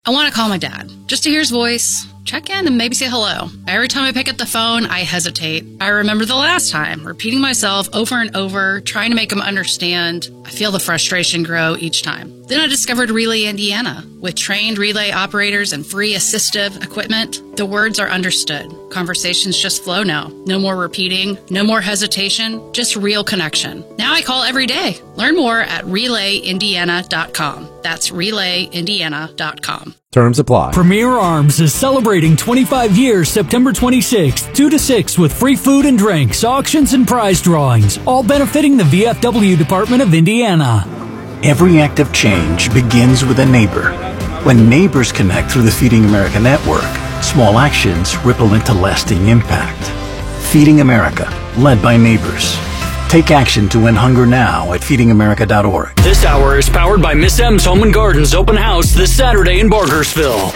I want to call my dad, just to hear his voice, check in, and maybe say hello. Every time I pick up the phone, I hesitate. I remember the last time, repeating myself over and over, trying to make him understand. I feel the frustration grow each time. Then I discovered Relay Indiana. With trained relay operators and free assistive equipment, the words are understood. Conversations just flow now. No more repeating, no more hesitation, just real connection. Now I call every day. Learn more at RelayIndiana.com. That's RelayIndiana.com. Terms apply. Premier Arms is celebrating 25 years September 26th, 2 to 6 with free food and drinks, auctions, and prize drawings, all benefiting the VFW Department of Indiana. Every act of change begins with a neighbor. When neighbors connect through the Feeding America network, small actions ripple into lasting impact. Feeding America, led by neighbors. Take action to end hunger now at feedingamerica.org. This hour is powered by Miss M's Home and Gardens open house this Saturday in Barkersville.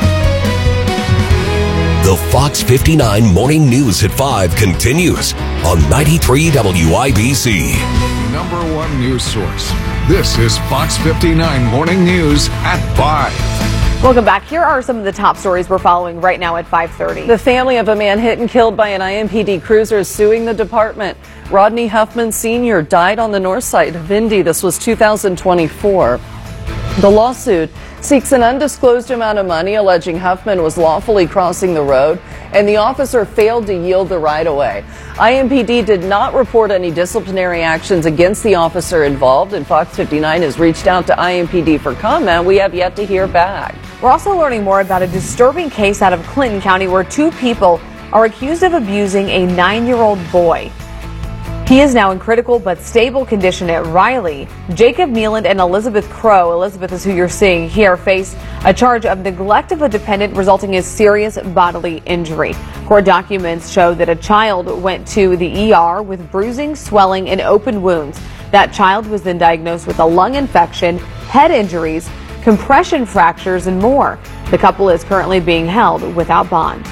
The Fox 59 Morning News at 5 continues on 93 WIBC. Number one news source. This is Fox 59 Morning News at 5. Welcome back. Here are some of the top stories we're following right now at 5:30. The family of a man hit and killed by an IMPD cruiser is suing the department. Rodney Huffman Sr. died on the north side of Indy. This was 2024. The lawsuit seeks an undisclosed amount of money, alleging Huffman was lawfully crossing the road and the officer failed to yield the right-of-way. IMPD did not report any disciplinary actions against the officer involved, and Fox 59 has reached out to IMPD for comment. We have yet to hear back. We're also learning more about a disturbing case out of Clinton County where two people are accused of abusing a 9-year-old boy. He is now in critical but stable condition at Riley. Jacob Nealand and Elizabeth Crow, Elizabeth is who you're seeing here, face a charge of neglect of a dependent resulting in serious bodily injury. Court documents show that a child went to the ER with bruising, swelling, and open wounds. That child was then diagnosed with a lung infection, head injuries, compression fractures, and more. The couple is currently being held without bond.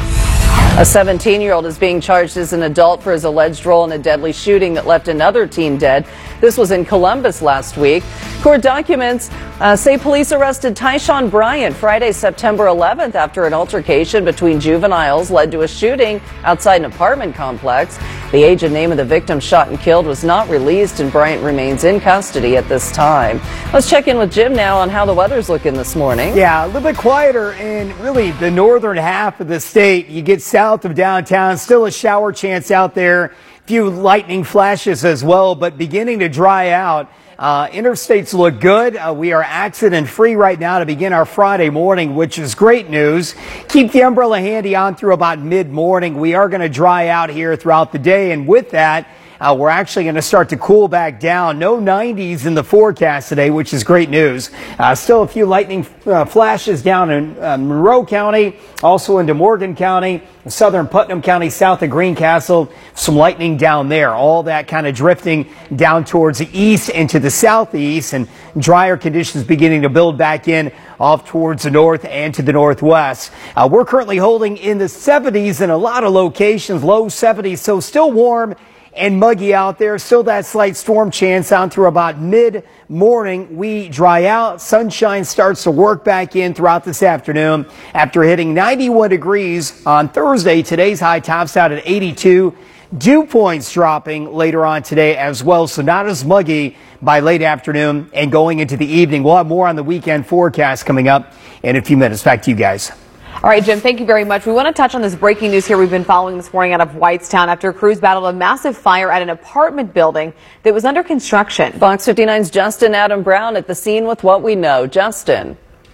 A 17-year-old is being charged as an adult for his alleged role in a deadly shooting that left another teen dead. This was in Columbus last week. Court documents say police arrested Tyshawn Bryant Friday, September 11th after an altercation between juveniles led to a shooting outside an apartment complex. The age and name of the victim shot and killed was not released, and Bryant remains in custody at this time. Let's check in with Jim now on how the weather's looking this morning. Yeah, a little bit quieter in really the northern half of the state. You get south of downtown, still a shower chance out there. Few lightning flashes as well, but beginning to dry out. Interstates look good. We are accident free right now to begin our Friday morning, which is great news. Keep the umbrella handy on through about mid-morning. We are going to dry out here throughout the day, and with that, we're actually going to start to cool back down. No 90s in the forecast today, which is great news. Still a few lightning flashes down in Monroe County, also into Morgan County, southern Putnam County, south of Greencastle. Some lightning down there. All that kind of drifting down towards the east into the southeast, and drier conditions beginning to build back in off towards the north and to the northwest. We're currently holding in the 70s in a lot of locations, low 70s, so still warm and muggy out there. Still that slight storm chance on through about mid-morning. We dry out. Sunshine starts to work back in throughout this afternoon. After hitting 91 degrees on Thursday, today's high tops out at 82. Dew points dropping later on today as well, so not as muggy by late afternoon and going into the evening. We'll have more on the weekend forecast coming up in a few minutes. Back to you guys. All right, Jim, thank you very much. We want to touch on this breaking news here we've been following this morning out of Whitestown after crews battled a massive fire at an apartment building that was under construction. Fox 59's Justin Adam Brown at the scene with what we know. Justin.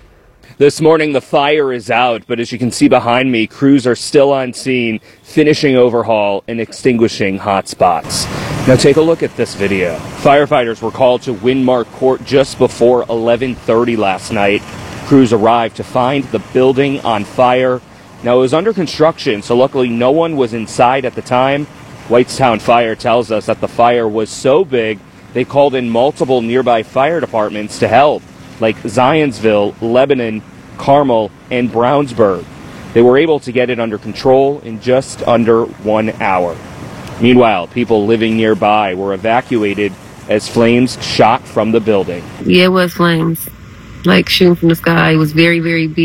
This morning, the fire is out, but as you can see behind me, crews are still on scene, finishing overhaul and extinguishing hot spots. Now take a look at this video. Firefighters were called to Windmark Court just before 11:30 last night. Crews arrived to find the building on fire. Now, it was under construction, so luckily no one was inside at the time. Whitestown Fire tells us that the fire was so big, they called in multiple nearby fire departments to help, like Zionsville, Lebanon, Carmel, and Brownsburg. They were able to get it under control in just under 1 hour. Meanwhile, people living nearby were evacuated as flames shot from the building. Yeah, it was flames, like shooting from the sky. It was very, very big.